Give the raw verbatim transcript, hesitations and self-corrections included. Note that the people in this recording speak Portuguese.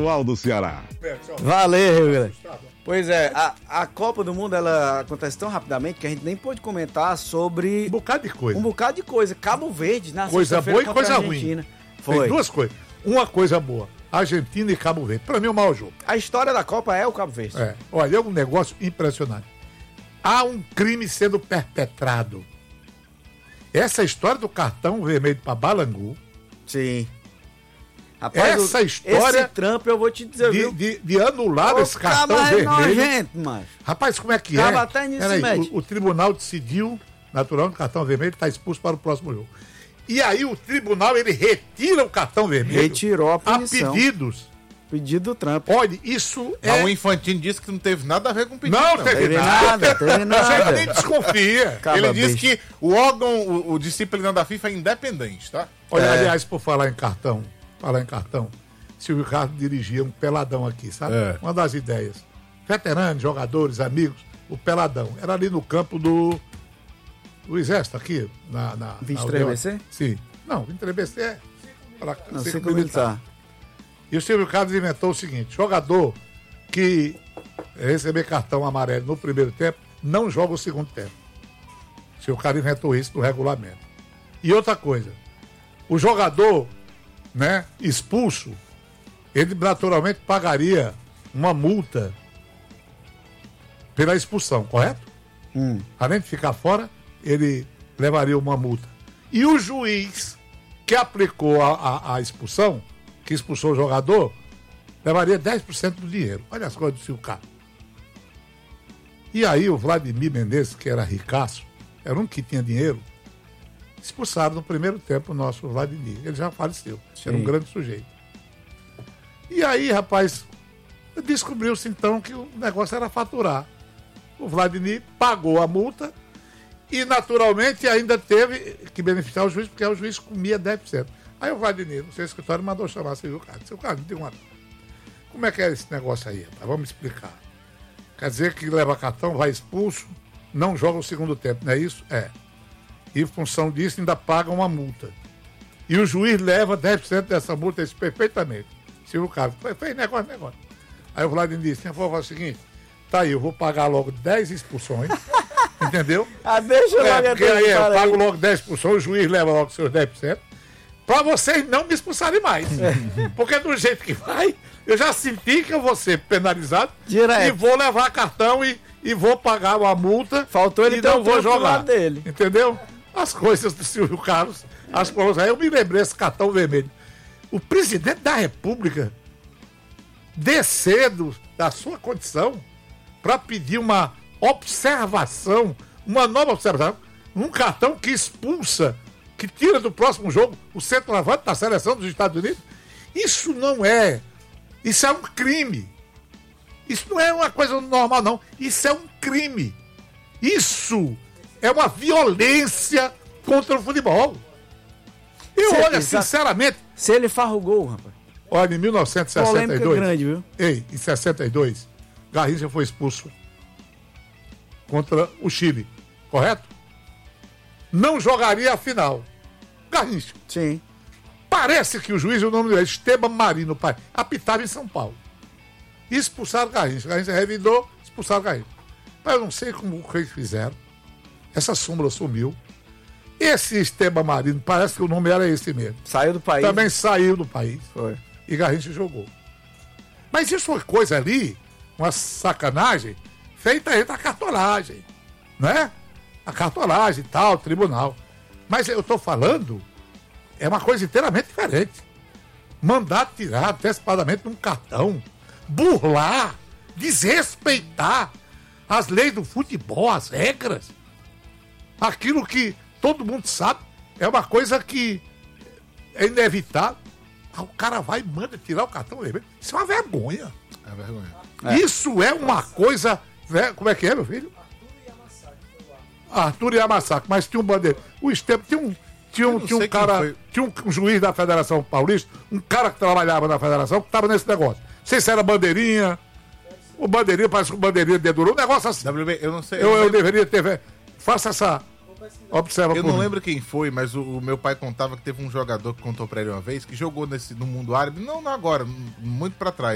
estadual do Ceará. Valeu, Rio Grande. Pois é, a, a Copa do Mundo, ela acontece tão rapidamente que a gente nem pôde comentar sobre... Um bocado de coisa. Um bocado de coisa. Cabo Verde, na Coisa boa e contra coisa a ruim. Argentina. Foi. Tem duas coisas. Uma coisa boa, Argentina e Cabo Verde. Pra mim é o maior jogo. A história da Copa é o Cabo Verde. É. Olha, é um negócio impressionante. Há um crime sendo perpetrado. Essa história do cartão vermelho para Balangu. Sim. Rapaz, essa o, história esse Trump, eu vou te dizer, de, viu? de, de anular Ô, esse cartão é vermelho. Nojento, mano. Rapaz, como é que Caba é? até nisso Peraí, mete. o, o tribunal decidiu, natural, que o cartão vermelho está expulso para o próximo jogo. E aí o tribunal, ele retira o cartão vermelho. Retirou a a punição. pedidos. Pedido do Trump. Olha, isso é... Mas o Infantino disse que não teve nada a ver com o pedido. Não, teve, Teve nada. nada, teve nada. A gente nem desconfia. Caba Ele disse besta. que o órgão, o, o disciplinado da FIFA é independente, tá? Olha, É. aliás, por falar em cartão, falar em cartão, Silvio Carlos dirigia um peladão aqui, sabe? É. Uma das ideias. Veteranos, jogadores, amigos, o peladão. Era ali no campo do, do Exército, aqui, na... na vinte e na três aldeia. B C? Sim. Não, vinte e três B C é... Pra, Não, ciclo ciclo militar. E o Silvio Carlos inventou o seguinte: jogador que receber cartão amarelo no primeiro tempo, não joga o segundo tempo. O Silvio Carlos inventou isso no regulamento. E outra coisa, o jogador, né, expulso, ele naturalmente pagaria uma multa pela expulsão, correto? Hum. Além de ficar fora, ele levaria uma multa. E o juiz que aplicou a, a, a expulsão, que expulsou o jogador, levaria dez por cento do dinheiro. Olha as coisas do Silvio Carlos. E aí o Vladimir Menezes, que era ricaço, era um que tinha dinheiro, expulsaram no primeiro tempo o nosso Vladimir. Ele já faleceu. Sim. Era um grande sujeito. E aí, rapaz, descobriu-se então que o negócio era faturar. O Vladimir pagou a multa e, naturalmente, ainda teve que beneficiar o juiz, porque o juiz comia dez por cento. Aí o Vladimir, no seu escritório, mandou chamar o Silvio Carlos. Silvio Carlos, me diga uma... como é que é esse negócio aí? Rapaz? Vamos explicar. Quer dizer que leva cartão, vai expulso, não joga o segundo tempo, não é isso? É. E, em função disso, ainda paga uma multa. E o juiz leva dez por cento dessa multa, isso perfeitamente. Silvio Carlos, fez negócio, negócio. Aí o Vladimir disse, vou fazer o seguinte, tá aí, eu vou pagar logo dez expulsões, entendeu? Ah, deixa eu É, logo porque aí eu aí. pago logo dez expulsões, o juiz leva logo seus dez por cento, pra vocês não me expulsarem mais. Porque do jeito que vai, eu já senti que eu vou ser penalizado Direto. e vou levar cartão e, e vou pagar uma multa. Faltou ele e ter não um vou tempo do jogar. lado dele. Entendeu? As coisas do Silvio Carlos, as coisas. Aí eu me lembrei desse cartão vermelho. O presidente da República descer do, da sua condição para pedir uma observação, uma nova observação, um cartão que expulsa, que tira do próximo jogo o centroavante da seleção dos Estados Unidos. Isso não é, isso é um crime. Isso não é uma coisa normal, não. Isso é um crime. Isso é uma violência contra o futebol. Eu, Cê- olha, exa- sinceramente, Se ele farrugou, rapaz. olha, em mil novecentos e sessenta e Polêmica dois, grande, viu? ei, em sessenta e dois, Garrincha foi expulso contra o Chile, correto? Não jogaria a final. Garrincha. Sim. Parece que o juiz, o nome dele é Esteban Marino, pai, apitava em São Paulo. E expulsaram Garrincha. Garrincha revidou, expulsaram Garrincha. Mas eu não sei como que eles fizeram. Essa súmula sumiu. Esse Esteban Marino, parece que o nome era esse mesmo. Saiu do país. Também saiu do país. Foi. E Garrincha jogou. Mas isso foi coisa ali, uma sacanagem, feita entre a cartolagem, né? A cartolagem e tal, o tribunal. Mas eu estou falando, é uma coisa inteiramente diferente. Mandar tirar antecipadamente um cartão, burlar, desrespeitar as leis do futebol, as regras. Aquilo que todo mundo sabe, é uma coisa que é inevitável. Ah, o cara vai e manda tirar o cartão vermelho. Isso é uma vergonha. É vergonha. É. Isso é uma coisa... Né? Como é que é, meu filho? Arthur Yamasaki, mas tinha um bandeiro. O Esteban, tinha um, tinha um, Eu não tinha um sei quem cara, foi. tinha um, um juiz da Federação Paulista, um cara que trabalhava na Federação, que estava nesse negócio. Não sei se era bandeirinha, o bandeirinha parece que o bandeirinha dedurou, um negócio assim. W B, eu não sei. Eu, não eu lembro- deveria ter... Faça essa... Observa Eu por não mim. lembro quem foi, mas o, o meu pai contava que teve um jogador que contou pra ele uma vez que jogou nesse, no mundo árabe, não, não agora, muito pra trás.